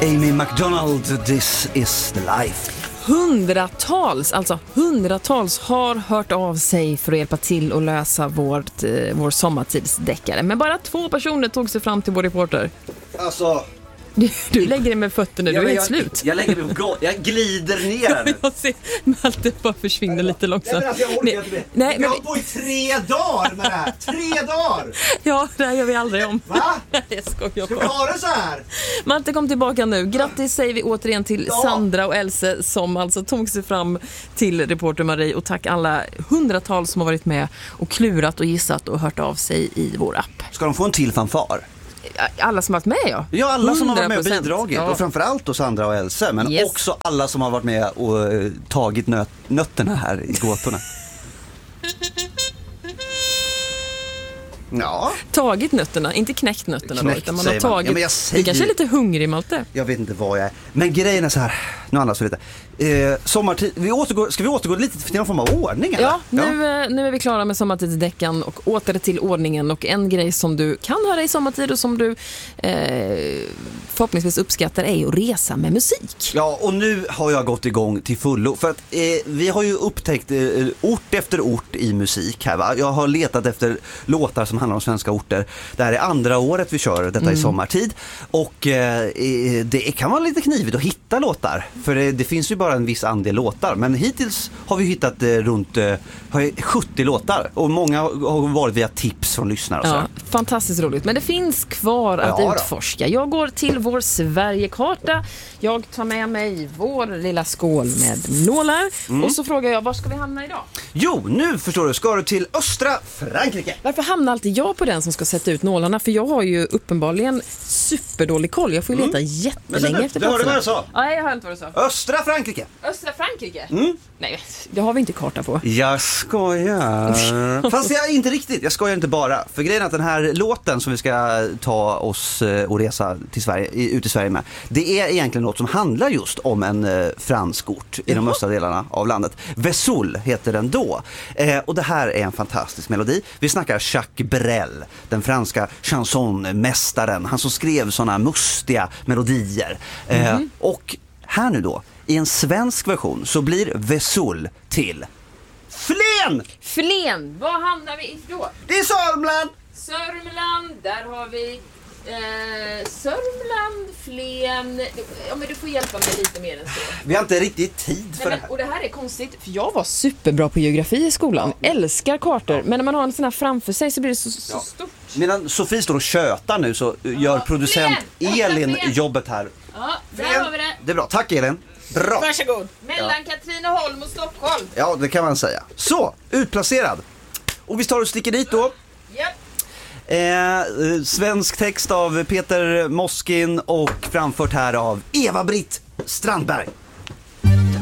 Amy McDonald, This is the life. Hundratals har hört av sig för att hjälpa till att lösa vår sommartidsdeckare. Men bara 2 personer tog sig fram till vår reporter. Alltså... Du lägger dig med fötterna, du är helt slut. Jag lägger mig på jag glider ner nu. Jag ser Malte bara försvinner lite långsamt. Jag orkar inte. Nej, vi har på i 3 dagar med det här. 3 dagar! Ja, det här gör vi aldrig om. Va? Jag skojar Ska på. vi ha det så här? Malte kom tillbaka nu. Grattis säger vi återigen till Sandra och Else som alltså tog sig fram till reporter Marie. Och tack alla hundratals som har varit med och klurat och gissat och hört av sig i vår app. Ska de få en till fanfar? Alla som har varit med, ja. Ja, alla som har varit med och 100%. bidragit. Ja. Och framförallt då Sandra och Else. Men Yes. också alla som har varit med och tagit nötterna här i gåtorna. Ja. Tagit nötterna, inte knäckt nötterna då, Knäckt, utan man har säger man. tagit. Ja, men jag säger... Du kanske är lite hungrig, Malte. Jag vet inte vad jag är. Men grejen är så här. Nu andas vi lite. Sommartid. Ska vi återgå lite till någon form av ordning? Eller? Ja, nu är vi klara med sommartidsdeckan och åter till ordningen. Och en grej som du kan höra i sommartid och som du förhoppningsvis uppskattar är att resa med musik. Ja, och nu har jag gått igång till fullo. För att vi har ju upptäckt ort efter ort i musik här, va? Jag har letat efter låtar som handlar om svenska orter. Det här är andra året vi kör detta i sommartid. Och det kan vara lite knivigt att hitta låtar. För det finns ju bara en viss andel låtar. Men hittills har vi hittat runt 70 låtar. Och många har varit via tips från lyssnare och så. Ja, fantastiskt roligt. Men det finns kvar att utforska. Jag går till vår Sverigekarta. Jag tar med mig vår lilla skål med nålar. Och så frågar jag, var ska vi hamna idag? Jo, nu förstår du, ska du till östra Frankrike. Varför hamnar alltid jag på den som ska sätta ut nålarna? För jag har ju uppenbarligen superdålig koll. Jag får ju leta jättelänge efter platserna. Du hörde vad jag sa? Nej, jag hörde inte vad du sa. Östra Frankrike. Östra Frankrike? Nej, det har vi inte karta på. Jag skojar. Fast jag inte riktigt, jag skojar inte bara. För grejen är att den här låten som vi ska ta oss och resa till Sverige, ut i Sverige med, det är egentligen något som handlar just om en fransk ort i de östra delarna av landet. Vesoul heter den då. Och det här är en fantastisk melodi. Vi snackar Jacques Brel, den franska chansonmästaren. Han som skrev såna mustiga melodier. Och här nu då, i en svensk version så blir Vesoul till Flen! Flen, vad hamnar vi ifrån? Det är Sörmland! Sörmland, där har vi Sörmland, Flen. Ja, men du får hjälpa mig lite mer än så. Vi har inte riktigt tid för det här. Och det här är konstigt, för jag var superbra på geografi i skolan. Älskar kartor, men när man har en sån här framför sig så blir det så stort. Medan Sofie står och tjötar nu så gör producent Elin jobbet här. Ja, där har vi det. Det är bra, tack Elin. Bra. Varsågod. Mellan Katrineholm och Stockholm. Ja, det kan man säga. Så, utplacerad. Och vi tar och sticker dit då. Japp. Svensk text av Peter Moskin och framfört här av Eva-Britt Strandberg.